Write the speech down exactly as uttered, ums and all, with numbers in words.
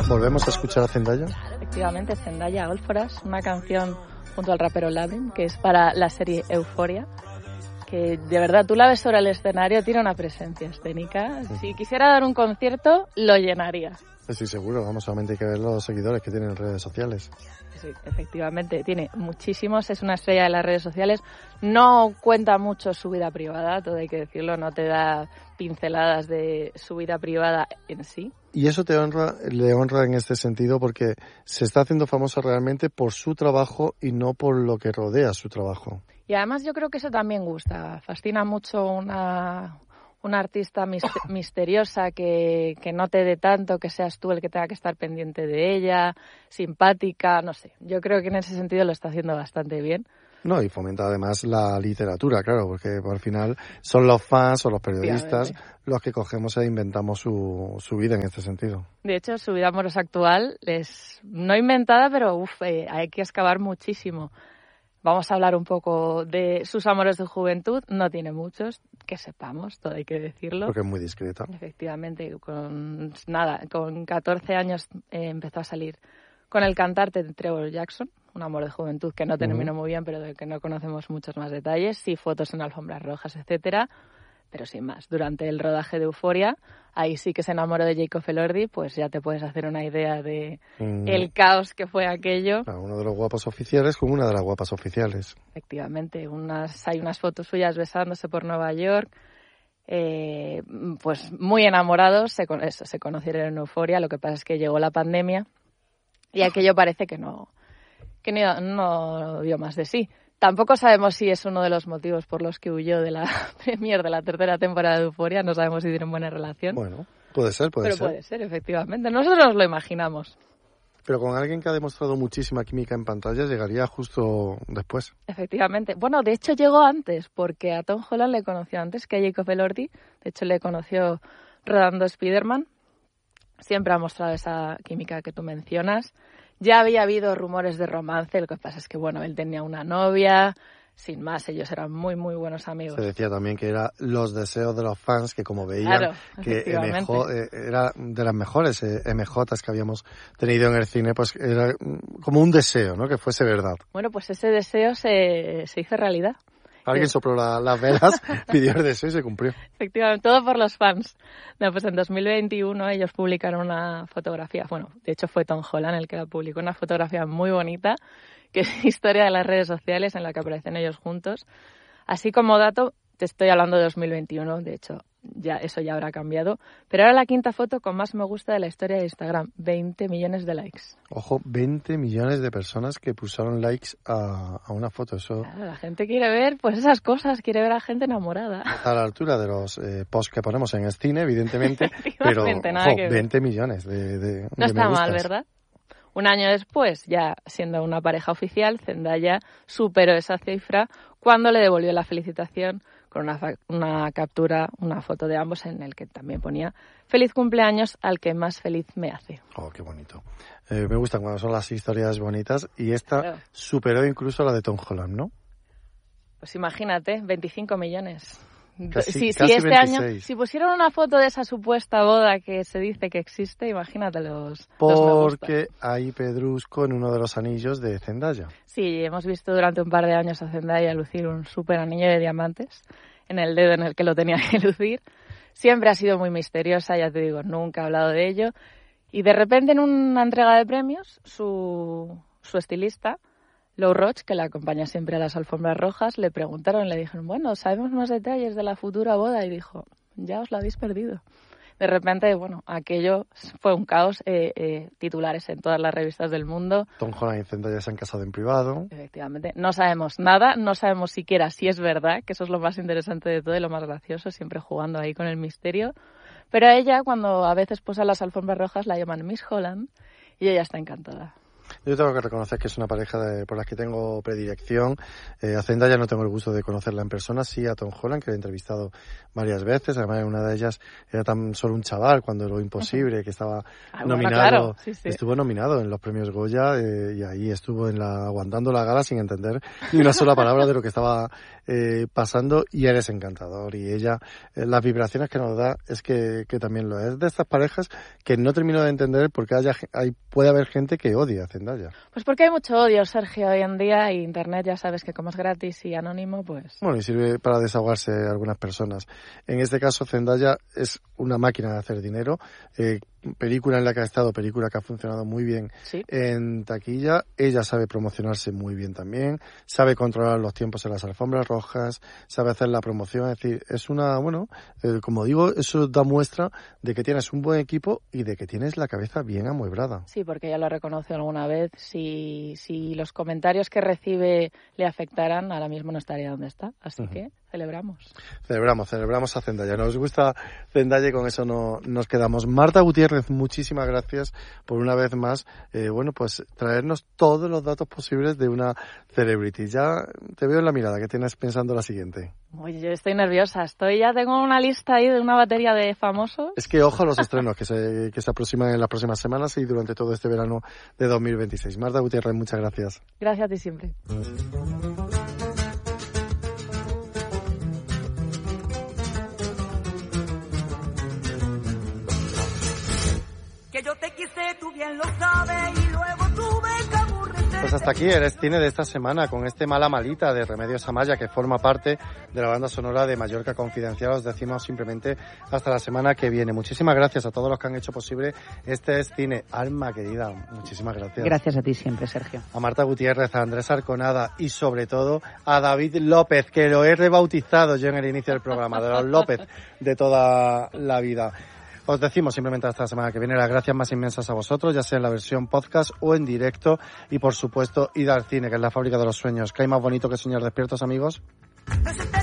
¿Volvemos a escuchar a Zendaya? Efectivamente, Zendaya All For Us, una canción junto al rapero Labrin, que es para la serie Euphoria, que de verdad tú la ves sobre el escenario, tiene una presencia escénica. Si quisiera dar un concierto, lo llenaría. Estoy seguro, vamos, solamente hay que ver los seguidores que tienen en redes sociales. Sí, efectivamente, tiene muchísimos, es una estrella de las redes sociales, no cuenta mucho su vida privada, todo hay que decirlo, no te da pinceladas de su vida privada en sí. Y eso te honra, le honra en este sentido porque se está haciendo famosa realmente por su trabajo y no por lo que rodea su trabajo. Y además yo creo que eso también gusta, fascina mucho una... una artista misteriosa que, que no te dé tanto, que seas tú el que tenga que estar pendiente de ella, simpática, no sé. Yo creo que en ese sentido lo está haciendo bastante bien. No, y fomenta además la literatura, claro, porque al final son los fans o los periodistas los que cogemos e inventamos su, su vida en este sentido. De hecho, su vida amorosa actual es no inventada, pero uf, eh, hay que excavar muchísimo. Vamos a hablar un poco de sus amores de juventud. No tiene muchos, que sepamos, todo hay que decirlo. Porque es muy discreta. Efectivamente, con nada, con catorce años eh, empezó a salir con el cantante Trevor Jackson, un amor de juventud que no terminó uh-huh. muy bien, pero del que no conocemos muchos más detalles, sí fotos en alfombras rojas, etcétera. Pero sin más, durante el rodaje de Euphoria, ahí sí que se enamoró de Jacob Elordi, pues ya te puedes hacer una idea de mm. el caos que fue aquello. Claro, uno de los guapos oficiales con una de las guapas oficiales. Efectivamente, unas, hay unas fotos suyas besándose por Nueva York, eh, pues muy enamorados, se, eso, se conocieron en Euphoria, lo que pasa es que llegó la pandemia y aquello parece que no, que no, no dio más de sí. Tampoco sabemos si es uno de los motivos por los que huyó de la premier de la tercera temporada de Euphoria. No sabemos si tienen buena relación. Bueno, puede ser, puede pero ser. Pero puede ser, efectivamente. Nosotros nos lo imaginamos. Pero con alguien que ha demostrado muchísima química en pantalla llegaría justo después. Efectivamente. Bueno, de hecho llegó antes, porque a Tom Holland le conoció antes que a Jacob Elordi. De hecho le conoció rodando Spider-Man. Siempre ha mostrado esa química que tú mencionas. Ya había habido rumores de romance, lo que pasa es que, bueno, él tenía una novia, sin más, ellos eran muy, muy buenos amigos. Se decía también que era los deseos de los fans, que como veían, claro, que M J, eh, era de las mejores eh, M Jotas que habíamos tenido en el cine, pues era como un deseo, ¿no?, que fuese verdad. Bueno, pues ese deseo se, se hizo realidad. Alguien sopló la, las velas, pidió el deseo y se cumplió. Efectivamente, todo por los fans. No, pues en dos mil veintiuno ellos publicaron una fotografía, bueno, de hecho fue Tom Holland el que la publicó, una fotografía muy bonita, que es historia de las redes sociales en la que aparecen ellos juntos. Así como dato, te estoy hablando de dos mil veintiuno, de hecho, ya eso ya habrá cambiado. Pero ahora la quinta foto con más me gusta de la historia de Instagram, veinte millones de likes. Ojo, veinte millones de personas que pusieron likes a, a una foto. Eso claro, la gente quiere ver pues esas cosas, quiere ver a gente enamorada. A la altura de los eh, posts que ponemos en el cine, evidentemente, pero ojo, veinte millones de, de No de está me mal, ¿verdad? Un año después, ya siendo una pareja oficial, Zendaya superó esa cifra cuando le devolvió la felicitación con una, una captura, una foto de ambos en el que también ponía feliz cumpleaños al que más feliz me hace. Oh, qué bonito. Eh, me gustan cuando son las historias bonitas y esta claro. superó incluso la de Tom Holland, ¿no? Pues imagínate, veinticinco millones. Casi, si, casi si este veintiséis. año, si pusieron una foto de esa supuesta boda que se dice que existe, imagínate los, Porque los hay pedrusco en uno de los anillos de Zendaya. Sí, hemos visto durante un par de años a Zendaya lucir un súper anillo de diamantes en el dedo en el que lo tenía que lucir. Siempre ha sido muy misteriosa, ya te digo, nunca ha hablado de ello. Y de repente en una entrega de premios, su, su estilista, Lou Roach, que la acompaña siempre a las alfombras rojas, le preguntaron, le dijeron, bueno, ¿sabemos más detalles de la futura boda? Y dijo, ya os la habéis perdido. De repente, bueno, aquello fue un caos, eh, eh, titulares en todas las revistas del mundo. Tom Holland y Zendaya se han casado en privado. Efectivamente, no sabemos nada, no sabemos siquiera si es verdad, que eso es lo más interesante de todo y lo más gracioso, siempre jugando ahí con el misterio. Pero a ella, cuando a veces posa las alfombras rojas, la llaman Miss Holland y ella está encantada. Yo tengo que reconocer que es una pareja de, por la que tengo predilección. Eh, a Zendaya no tengo el gusto de conocerla en persona, sí a Tom Holland, que lo he entrevistado varias veces. Además, en una de ellas era tan solo un chaval cuando Lo Imposible, que estaba ah, nominado, bueno, claro. sí, sí. estuvo nominado en los premios Goya eh, y ahí estuvo en la, aguantando la gala sin entender ni una sola palabra de lo que estaba eh, pasando, y eres encantador. Y ella, eh, las vibraciones que nos da es que, que también lo es. De estas parejas que no termino de entender porque haya, hay, puede haber gente que odia a Zendaya. Pues porque hay mucho odio, Sergio, hoy en día, y Internet ya sabes que como es gratis y anónimo, pues... Bueno, y sirve para desahogarse algunas personas. En este caso, Zendaya es una máquina de hacer dinero. Eh, película en la que ha estado, película que ha funcionado muy bien ¿Sí? en taquilla. Ella sabe promocionarse muy bien también, sabe controlar los tiempos en las alfombras rojas, sabe hacer la promoción. Es decir, es una, bueno, eh, como digo, eso da muestra de que tienes un buen equipo y de que tienes la cabeza bien amueblada. Sí, porque ella lo reconoció alguna vez. Si, si los comentarios que recibe le afectaran, ahora mismo no estaría donde está. Así uh-huh. que celebramos. Celebramos, celebramos a Zendaya. Nos gusta Zendaya y con eso no, nos quedamos. Marta Gutiérrez, muchísimas gracias por una vez más, eh, bueno, pues traernos todos los datos posibles de una celebrity. Ya te veo en la mirada, ¿qué tienes pensando la siguiente? Oye, yo estoy nerviosa. Estoy ya tengo una lista ahí de una batería de famosos. Es que ojo a los estrenos que se, que se aproximan en las próximas semanas y durante todo este verano de dos mil veintiséis. Marta Gutiérrez, muchas gracias. Gracias a ti siempre. Que yo te quise, tú bien lo sabes, y luego tuve que aburrirte. Pues hasta aquí el cine de esta semana con este Mala Malita de Remedios Amaya, que forma parte de la banda sonora de Mallorca Confidencial. Os decimos simplemente hasta la semana que viene. Muchísimas gracias a todos los que han hecho posible este es cine. Alma querida, muchísimas gracias. Gracias a ti siempre, Sergio. A Marta Gutiérrez, a Andrés Arconada y sobre todo a David López, que lo he rebautizado yo en el inicio del programa, de los López de toda la vida. Os decimos simplemente hasta la semana que viene las gracias más inmensas a vosotros, ya sea en la versión podcast o en directo. Y por supuesto, id al cine, que es la fábrica de los sueños. ¿Qué hay más bonito que soñar despiertos, amigos?